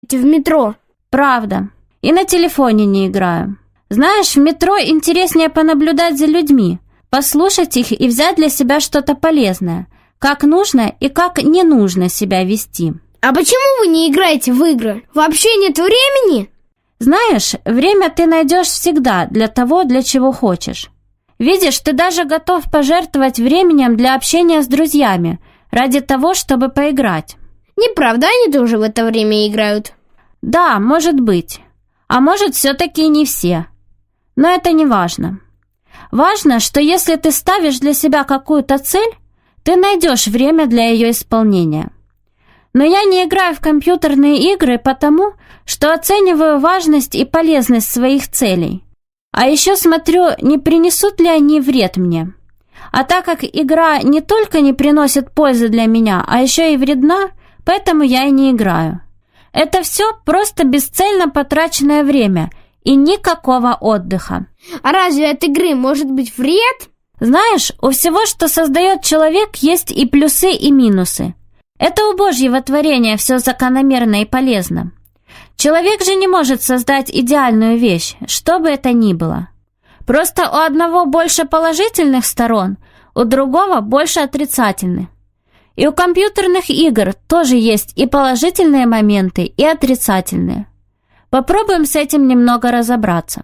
ездите в метро? Правда. И на телефоне не играю. Знаешь, в метро интереснее понаблюдать за людьми, послушать их и взять для себя что-то полезное, как нужно и как не нужно себя вести. А почему вы не играете в игры? Вообще нет времени? Знаешь, время ты найдешь всегда для того, для чего хочешь. Видишь, ты даже готов пожертвовать временем для общения с друзьями, ради того, чтобы поиграть. Неправда, они тоже в это время играют. Да, может быть. А может, все-таки не все. Но это не важно. Важно, что если ты ставишь для себя какую-то цель, ты найдешь время для ее исполнения. Но я не играю в компьютерные игры потому, что оцениваю важность и полезность своих целей. А еще смотрю, не принесут ли они вред мне. А так как игра не только не приносит пользы для меня, а еще и вредна, поэтому я и не играю. Это все просто бесцельно потраченное время и никакого отдыха. А разве от игры может быть вред? Знаешь, у всего, что создает человек, есть и плюсы, и минусы. Это у Божьего творения все закономерно и полезно. Человек же не может создать идеальную вещь, что бы это ни было. Просто у одного больше положительных сторон, у другого больше отрицательных. И у компьютерных игр тоже есть и положительные моменты, и отрицательные. Попробуем с этим немного разобраться.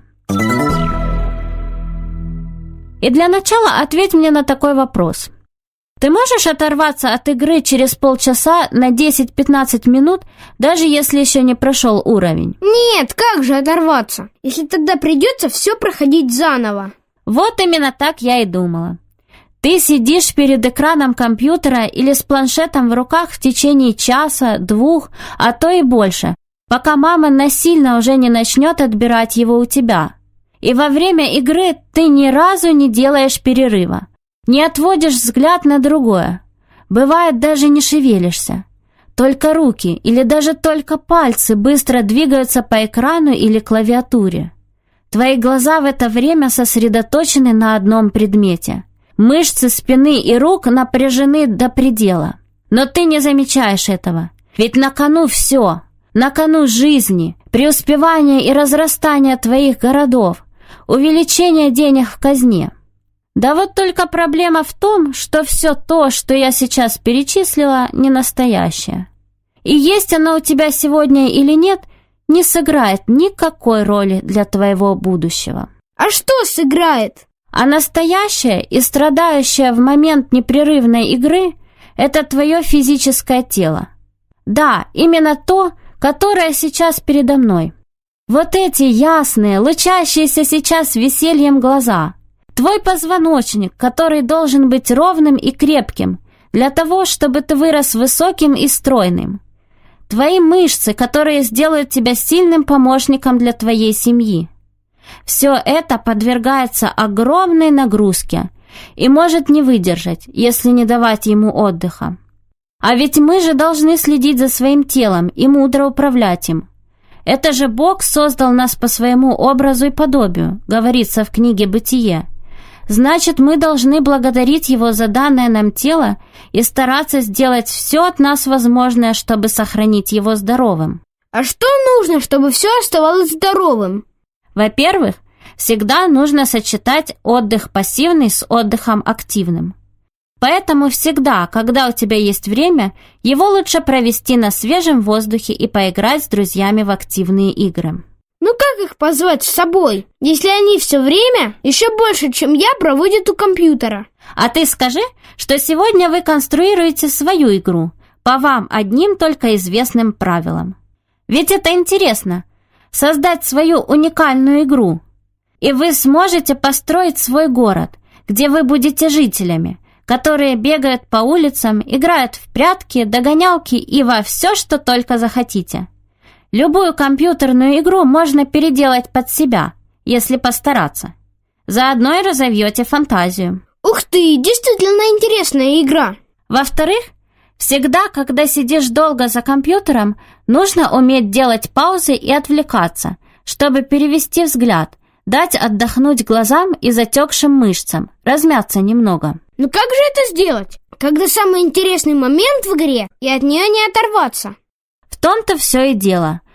И для начала ответь мне на такой вопрос. Ты можешь оторваться от игры через полчаса на 10-15 минут, даже если еще не прошел уровень? Нет, как же оторваться, если тогда придется все проходить заново? Вот именно так я и думала. Ты сидишь перед экраном компьютера или с планшетом в руках в течение часа, двух, а то и больше, пока мама насильно уже не начнет отбирать его у тебя. И во время игры ты ни разу не делаешь перерыва, не отводишь взгляд на другое. Бывает, даже не шевелишься. Только руки или даже только пальцы быстро двигаются по экрану или клавиатуре. Твои глаза в это время сосредоточены на одном предмете. Мышцы спины и рук напряжены до предела. Но ты не замечаешь этого. Ведь на кону все. На кону жизни, преуспевание и разрастание твоих городов, увеличение денег в казне. Да вот только проблема в том, что все то, что я сейчас перечислила, не настоящее. И есть оно у тебя сегодня или нет, не сыграет никакой роли для твоего будущего. А что сыграет? А настоящее и страдающее в момент непрерывной игры – это твое физическое тело. Да, именно то, которое сейчас передо мной. Вот эти ясные, лучащиеся сейчас весельем глаза. Твой позвоночник, который должен быть ровным и крепким, для того, чтобы ты вырос высоким и стройным. Твои мышцы, которые сделают тебя сильным помощником для твоей семьи. Все это подвергается огромной нагрузке и может не выдержать, если не давать ему отдыха. А ведь мы же должны следить за своим телом и мудро управлять им. Это же Бог создал нас по своему образу и подобию, говорится в книге «Бытие». Значит, мы должны благодарить Его за данное нам тело и стараться сделать все от нас возможное, чтобы сохранить его здоровым. А что нужно, чтобы все оставалось здоровым? Во-первых, всегда нужно сочетать отдых пассивный с отдыхом активным. Поэтому всегда, когда у тебя есть время, его лучше провести на свежем воздухе и поиграть с друзьями в активные игры. Ну как их позвать с собой, если они все время, еще больше, чем я, проводят у компьютера? А ты скажи, что сегодня вы конструируете свою игру, по вам одним только известным правилам. Ведь это интересно, создать свою уникальную игру. И вы сможете построить свой город, где вы будете жителями, которые бегают по улицам, играют в прятки, догонялки и во все, что только захотите. Любую компьютерную игру можно переделать под себя, если постараться. Заодно и разовьете фантазию. Ух ты, действительно интересная игра. Во-вторых, всегда, когда сидишь долго за компьютером, нужно уметь делать паузы и отвлекаться, чтобы перевести взгляд, дать отдохнуть глазам и затекшим мышцам, размяться немного. Ну как же это сделать, когда самый интересный момент в игре, и от нее не оторваться? В том-то все и дело,